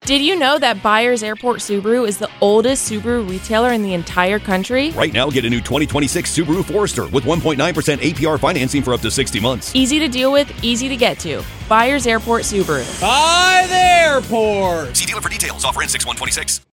Did you know that Byers Airport Subaru is the oldest Subaru retailer in the entire country? Right now, get a new 2026 Subaru Forester with 1.9% APR financing for up to 60 months. Easy to deal with, easy to get to. Byers Airport Subaru. By the airport. See dealer for details. Offer ends 6/1/26.